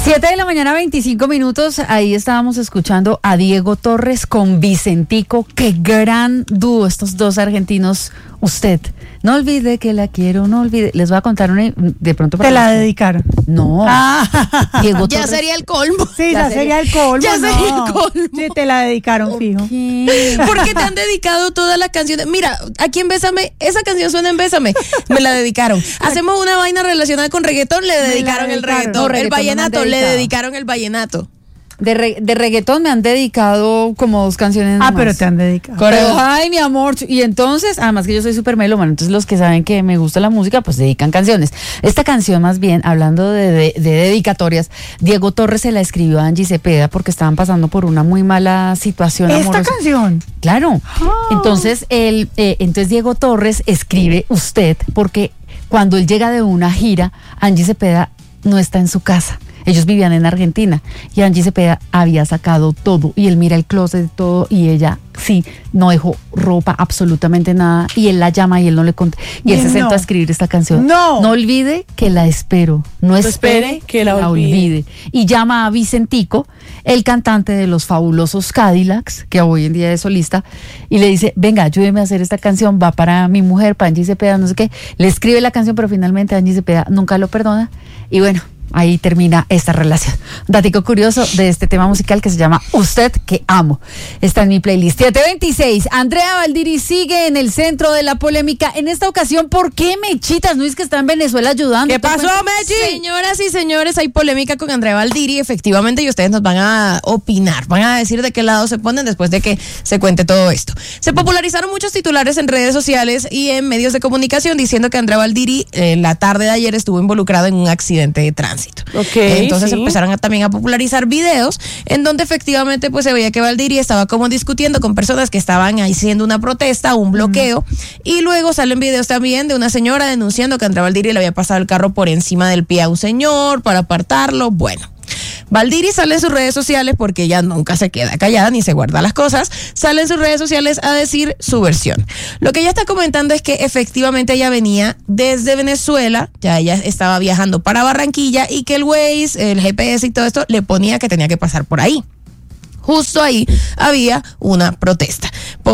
7:25 a.m. Ahí estábamos escuchando a Diego Torres con Vicentico. Qué gran dúo estos dos argentinos. Usted, no olvide que la quiero, no olvide. Les voy a contar una, de pronto. ¿Te la dedicaron? No. Diego Torres. Ya sería el colmo. Sí, ya sería el colmo. Ya sería el colmo. Sí, te la dedicaron, fijo. Porque te han dedicado todas las canciones. Mira, aquí en Bésame, esa canción suena en Bésame. Me la dedicaron. Hacemos una vaina relacionada con reggaetón, le dedicaron el reggaetón. No, el vallenato, le dedicado. dedicaron el vallenato. De reggaetón me han dedicado como 2 canciones Ah, nomás. pero te han dedicado. Pero, ay, mi amor. Y entonces, además que yo soy súper melómana, entonces los que saben que me gusta la música, pues dedican canciones. Esta canción, más bien, hablando de dedicatorias, Diego Torres se la escribió a Angie Cepeda porque estaban pasando por una muy mala situación amorosa. ¿Esta canción? Claro. Entonces, entonces Diego Torres escribe Usted porque cuando él llega de una gira, Angie Cepeda no está en su casa. Ellos vivían en Argentina y Angie Cepeda había sacado todo y él mira el closet todo y ella sí, no dejó ropa, absolutamente nada, y él la llama y él no le contesta y él se sentó a escribir esta canción. No olvide que la espero, no espere que la olvide. Y llama a Vicentico, el cantante de los fabulosos Cadillacs, que hoy en día es solista, y le dice, venga, ayúdeme a hacer esta canción, va para mi mujer, para Angie Cepeda, no sé qué. Le escribe la canción, pero finalmente Angie Cepeda nunca lo perdona y bueno, ahí termina esta relación. Datico curioso de este tema musical que se llama Usted que amo. Está en mi playlist. 7:26. Andrea Valdiri sigue en el centro de la polémica. En esta ocasión, ¿por qué Mechitas? No es que está en Venezuela ayudando. ¿Qué pasó, Mechi? Señoras y señores, hay polémica con Andrea Valdiri, efectivamente, y ustedes nos van a opinar, van a decir de qué lado se ponen después de que se cuente todo esto. Se popularizaron muchos titulares en redes sociales y en medios de comunicación diciendo que Andrea Valdiri la tarde de ayer estuvo involucrada en un accidente de tránsito. Entonces empezaron también a popularizar videos en donde efectivamente pues se veía que Valdiri estaba como discutiendo con personas que estaban haciendo una protesta, un bloqueo, y luego salen videos también de una señora denunciando que Andrea Valdiri le había pasado el carro por encima del pie a un señor para apartarlo. Bueno, Valdiri sale en sus redes sociales porque ella nunca se queda callada ni se guarda las cosas, sale en sus redes sociales a decir su versión. Lo que ella está comentando es que efectivamente ella venía desde Venezuela, ya ella estaba viajando para Barranquilla y que el Waze, el GPS y todo esto le ponía que tenía que pasar por ahí. Justo ahí había una protesta.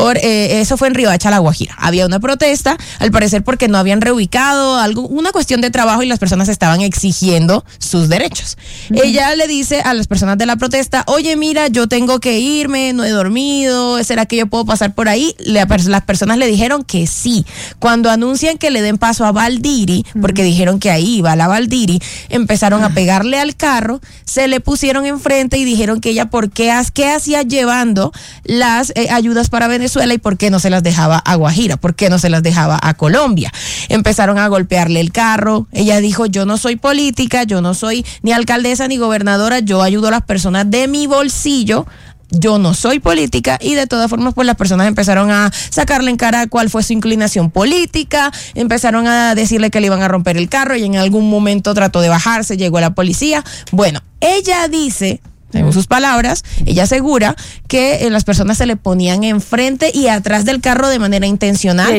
Eso fue en Riohacha, La Guajira. Había una protesta, al parecer porque no habían reubicado una cuestión de trabajo y las personas estaban exigiendo sus derechos. Ella le dice a las personas de la protesta, oye, mira, yo tengo que irme, no he dormido, ¿será que yo puedo pasar por ahí? Las personas le dijeron que sí. Cuando anuncian que le den paso a Valdiri, porque dijeron que ahí iba la Valdiri, empezaron a pegarle al carro, se le pusieron enfrente y dijeron que ella, ¿qué hacía llevando las ayudas para Venezuela y por qué no se las dejaba a Guajira? ¿Por qué no se las dejaba a Colombia? Empezaron a golpearle el carro. Ella dijo, yo no soy política, yo no soy ni alcaldesa ni gobernadora, yo ayudo a las personas de mi bolsillo. Yo no soy política, y de todas formas pues las personas empezaron a sacarle en cara cuál fue su inclinación política, empezaron a decirle que le iban a romper el carro y en algún momento trató de bajarse, llegó la policía. Bueno, ella dice, según sus palabras, ella asegura que las personas se le ponían enfrente y atrás del carro de manera intencional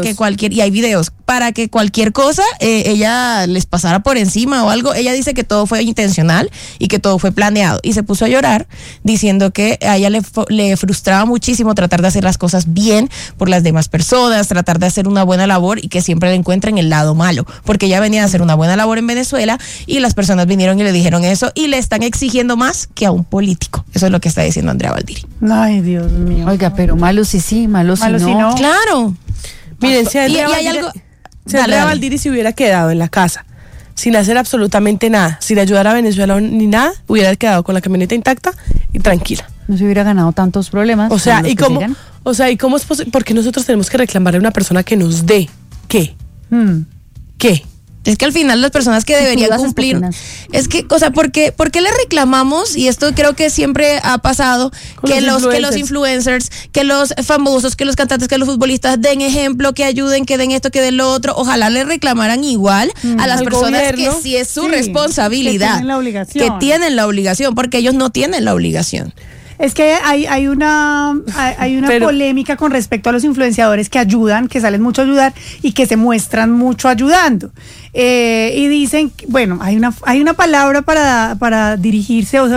y hay videos para que cualquier cosa ella les pasara por encima o algo. Ella dice que todo fue intencional y que todo fue planeado, y se puso a llorar diciendo que a ella le frustraba muchísimo tratar de hacer las cosas bien por las demás personas, tratar de hacer una buena labor y que siempre le encuentren el lado malo, porque ella venía a hacer una buena labor en Venezuela y las personas vinieron y le dijeron eso y le están exigiendo más que a un político. Eso es lo que está diciendo Andrea Valdiri. Ay, Dios mío. Oiga, pero malo si sí, malo si no. Claro. Miren, si Andrea Valdiri se hubiera quedado en la casa sin hacer absolutamente nada, sin ayudar a Venezuela ni nada, hubiera quedado con la camioneta intacta y tranquila. No se hubiera ganado tantos problemas. ¿y cómo es posible? Porque nosotros tenemos que reclamarle a una persona que nos dé ¿qué? ¿Qué? Es que al final las personas que deberían cumplir, es que, o sea, ¿por qué le reclamamos? Y esto creo que siempre ha pasado, que los influencers, que los famosos, que los cantantes, que los futbolistas den ejemplo, que ayuden, que den esto, que den lo otro. Ojalá le reclamaran igual a las personas gobierno, que sí es su responsabilidad, que tienen la obligación, porque ellos no tienen la obligación. Es que hay una polémica con respecto a los influenciadores que ayudan, que salen mucho a ayudar y que se muestran mucho ayudando. Y dicen, bueno, hay una palabra para dirigirse, o sea,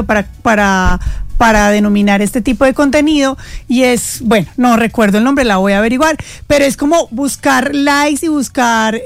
para denominar este tipo de contenido, y es, bueno, no recuerdo el nombre, la voy a averiguar, pero es como buscar likes y buscar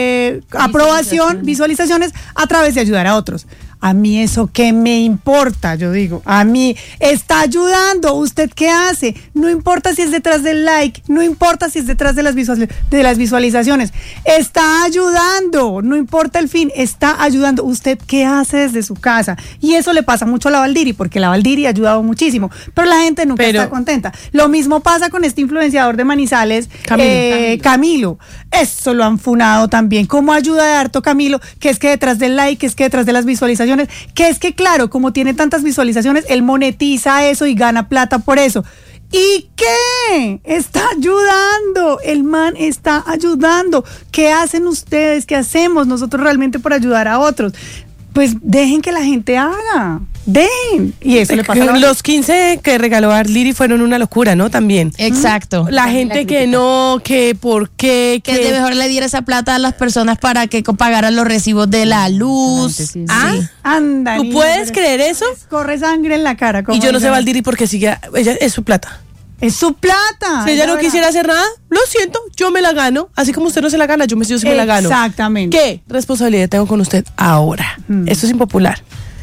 aprobación, visualizaciones a través de ayudar a otros. A mí eso qué me importa, yo digo, a mí está ayudando, ¿usted qué hace? No importa si es detrás del like, no importa si es detrás de las visualizaciones, está ayudando, no importa el fin, está ayudando. ¿Usted qué hace desde su casa? Y eso le pasa mucho a la Valdiri, porque la Valdiri ha ayudado muchísimo, pero la gente nunca está contenta. Lo mismo pasa con este influenciador de Manizales, Camilo. Eso lo han funado también. ¿Cómo ayuda de harto Camilo? Que es que detrás del like, que es que detrás de las visualizaciones, que es que claro, como tiene tantas visualizaciones, él monetiza eso y gana plata por eso. ¿Y qué? Está ayudando, el man está ayudando. ¿Qué hacen ustedes? ¿Qué hacemos nosotros realmente por ayudar a otros? Pues dejen que la gente haga, dejen. Y eso le pasa a los 15 que regaló Valdiri fueron una locura, ¿no? También. Exacto. La gente que no, que por qué, que de mejor le diera esa plata a las personas para que pagaran los recibos de la luz. Sí. ¿Ah? Anda. ¿Tú puedes creer eso? Corre sangre en la cara. Y yo no sé Valdiri porque sigue, ella es su plata. Es su plata. Si ella no quisiera hacer nada, lo siento, yo me la gano. Así como usted no se la gana, yo sí me la gano. Exactamente. ¿Qué responsabilidad tengo con usted ahora? Esto es impopular.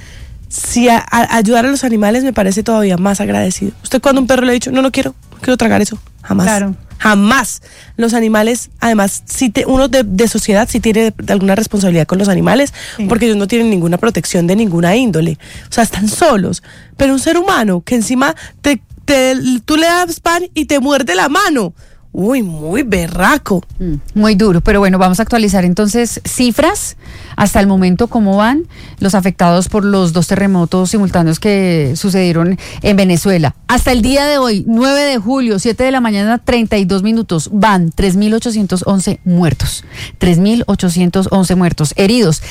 Si ayudar a los animales me parece todavía más agradecido. Usted cuando un perro le ha dicho, no quiero tragar eso. Jamás. Claro. Jamás. Los animales, además, uno de sociedad sí tiene alguna responsabilidad con los animales, porque ellos no tienen ninguna protección de ninguna índole. O sea, están solos. Pero un ser humano que encima tú le das pan y te muerde la mano. Uy, muy berraco. Muy duro, pero bueno, vamos a actualizar entonces cifras. Hasta el momento, ¿cómo van los afectados por los 2 terremotos simultáneos que sucedieron en Venezuela? Hasta el día de hoy, 9 de julio, 7 de la mañana, 32 minutos, van 3.811 muertos. 3.811 muertos. Heridos,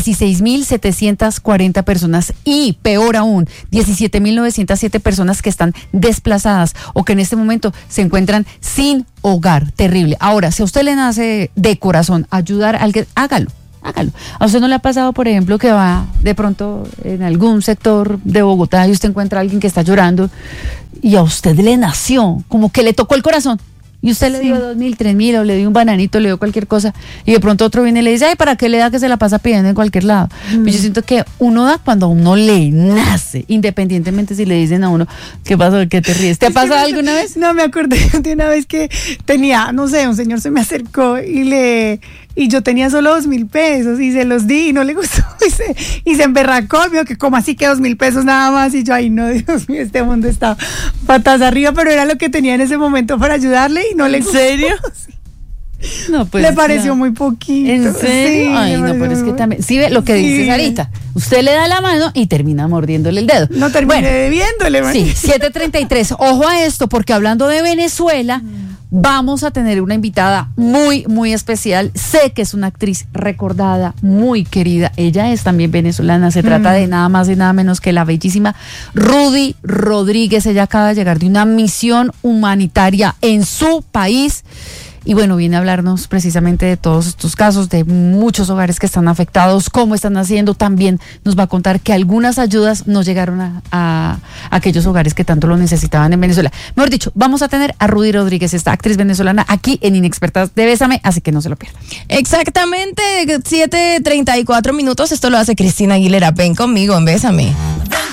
16.740 personas. Y, peor aún, 17.907 personas que están desplazadas o que en este momento se encuentran sin hogar. Terrible. Ahora, si a usted le nace de corazón ayudar a alguien, hágalo. ¿A usted no le ha pasado, por ejemplo, que va de pronto en algún sector de Bogotá y usted encuentra a alguien que está llorando y a usted le nació, como que le tocó el corazón? Y usted le dio 2.000, 3.000, o le dio un bananito, le dio cualquier cosa, y de pronto otro viene y le dice, ay, ¿para qué le da que se la pasa pidiendo en cualquier lado? Pues yo siento que uno da cuando a uno le nace, independientemente si le dicen a uno, ¿qué pasó? ¿Qué te ríes? ¿Te ha pasado alguna vez? No, me acordé de una vez que tenía, no sé, un señor se me acercó y yo tenía solo 2.000 pesos y se los di y no le gustó y se emberracó, me dijo que como así que 2.000 pesos nada más, y yo, ay no, Dios mío, este mundo está patas arriba, pero era lo que tenía en ese momento para ayudarle y no le gustó. ¿En serio? No, pues, le pareció muy poquito. ¿En serio? Sí, ay, no, pero es que también, sí ve lo que dice Sarita, usted le da la mano y termina mordiéndole el dedo. No termine debiéndole, man. Sí, 7:33, ojo a esto, porque hablando de Venezuela, vamos a tener una invitada muy, muy especial. Sé que es una actriz recordada, muy querida. Ella es también venezolana. Se trata de nada más y nada menos que la bellísima Rudy Rodríguez. Ella acaba de llegar de una misión humanitaria en su país. Y bueno, viene a hablarnos precisamente de todos estos casos, de muchos hogares que están afectados, cómo están haciendo. También nos va a contar que algunas ayudas no llegaron a aquellos hogares que tanto lo necesitaban en Venezuela. Mejor dicho, vamos a tener a Rudy Rodríguez, esta actriz venezolana, aquí en Inexpertas de Bésame, así que no se lo pierdan. Exactamente, 7:34 minutos. Esto lo hace Cristina Aguilera. Ven conmigo en Bésame.